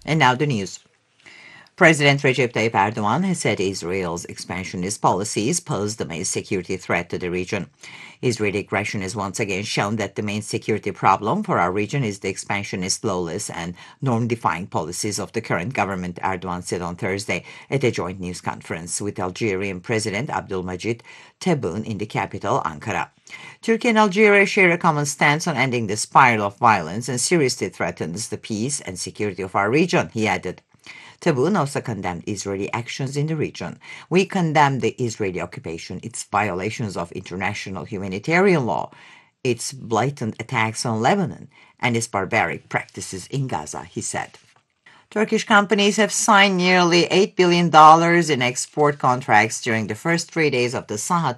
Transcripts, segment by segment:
And now the news. President Recep Tayyip Erdogan has said Israel's expansionist policies pose the main security threat to the region. Israeli aggression has once again shown that the main security problem for our region is the expansionist, lawless, and norm-defying policies of the current government, Erdogan said on Thursday at a joint news conference with Algerian President Abdulmajid Tebboune in the capital, Ankara. Turkey and Algeria share a common stance on ending the spiral of violence and seriously threatens the peace and security of our region, he added. Tebboune also condemned Israeli actions in the region. We condemn the Israeli occupation, its violations of international humanitarian law, its blatant attacks on Lebanon, and its barbaric practices in Gaza, he said. Turkish companies have signed nearly $8 billion in export contracts during the first 3 days of the Saha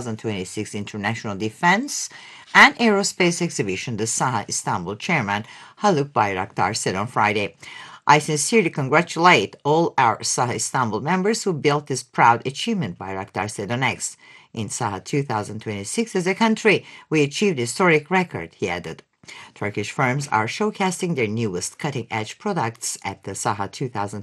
2026 International Defense and Aerospace Exhibition, the Saha Istanbul chairman Haluk Bayraktar said on Friday. I sincerely congratulate all our Saha Istanbul members who built this proud achievement, Bayraktar said on X. In Saha 2026 as a country, we achieved a historic record, he added. Turkish firms are showcasing their newest cutting-edge products at the Saha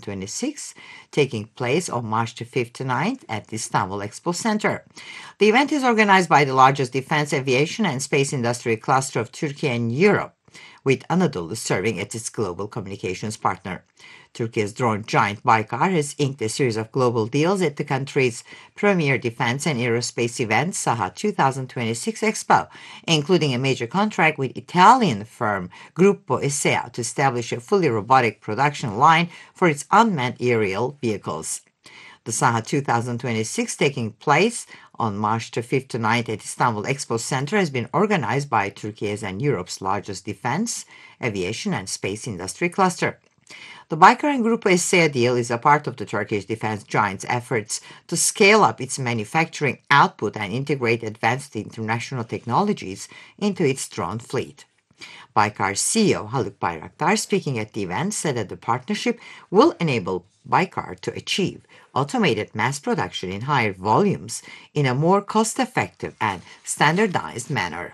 2026, taking place on March 5th to 9th at the Istanbul Expo Center. The event is organized by the largest defense, aviation, and space industry cluster of Turkey and Europe, with Anadolu serving as its global communications partner. Turkey's drone giant Baykar has inked a series of global deals at the country's premier defense and aerospace event, Saha 2026 Expo, including a major contract with Italian firm Gruppo Esea to establish a fully robotic production line for its unmanned aerial vehicles. The Saha 2026, taking place on March 5th to 9th at Istanbul Expo Center, has been organized by Turkey's and Europe's largest defense, aviation, and space industry cluster. The Baykar and Grupo Esea deal is a part of the Turkish defense giant's efforts to scale up its manufacturing output and integrate advanced international technologies into its drone fleet. Baykar's CEO Haluk Bayraktar, speaking at the event, said that the partnership will enable Baykar to achieve automated mass production in higher volumes in a more cost-effective and standardized manner.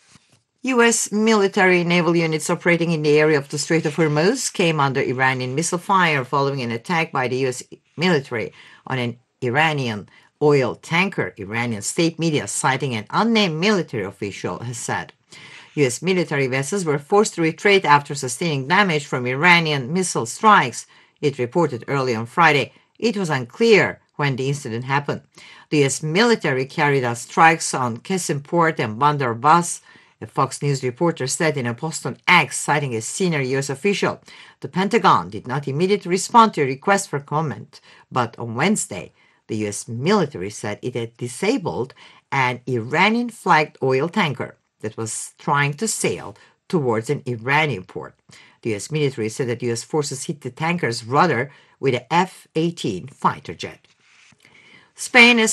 U.S. military naval units operating in the area of the Strait of Hormuz came under Iranian missile fire following an attack by the U.S. military on an Iranian oil tanker, Iranian state media citing an unnamed military official has said. U.S. military vessels were forced to retreat after sustaining damage from Iranian missile strikes, it reported early on Friday. It was unclear when the incident happened. The U.S. military carried out strikes on Qessim Port and Bandar Abbas, a Fox News reporter said in a post on X, citing a senior U.S. official. The Pentagon did not immediately respond to a request for comment, but on Wednesday, the U.S. military said it had disabled an Iranian-flagged oil tanker that was trying to sail towards an Iranian port. The U.S. military said that U.S. forces hit the tanker's rudder with a F-18 fighter jet. Spain has